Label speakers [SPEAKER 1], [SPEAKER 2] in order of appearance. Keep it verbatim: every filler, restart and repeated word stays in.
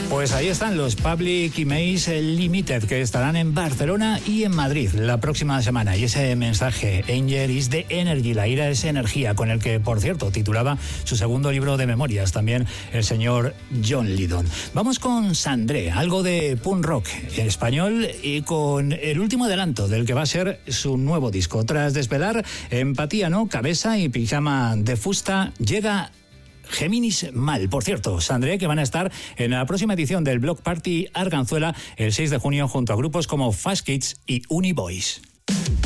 [SPEAKER 1] Pues ahí están los Public Image Limited, que estarán en Barcelona y en Madrid la próxima semana. Y ese mensaje, Anger is the Energy, la ira es energía, con el que, por cierto, titulaba su segundo libro de memorias, también el señor John Lydon. Vamos con Sandré, algo de punk rock en español y con el último adelanto del que va a ser su nuevo disco. Tras desvelar Empatía No, Cabeza y Pijama de Fusta, llega Géminis Mal. Por cierto, Sandré, que van a estar en la próxima edición del Block Party Arganzuela el seis de junio junto a grupos como Fast Kids y Uniboys.